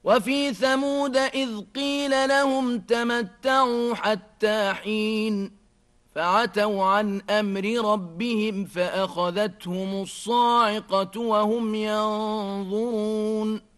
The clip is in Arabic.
وفي ثمود إذ قيل لهم تمتعوا حتى حين فعتوا عن أمر ربهم فأخذتهم الصاعقة وهم ينظرون